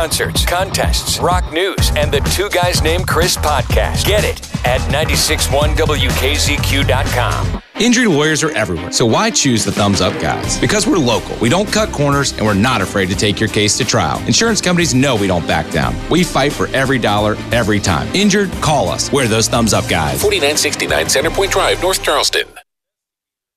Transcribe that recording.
concerts, contests, rock news, and the Two Guys Named Chris podcast. Get it at 961WKZQ.com. Injury lawyers are everywhere, so why choose the Thumbs Up Guys? Because we're local, we don't cut corners, and we're not afraid to take your case to trial. Insurance companies know we don't back down. We fight for every dollar, every time. Injured? Call us. We're those Thumbs Up Guys. 4969 Centerpoint Drive, North Charleston.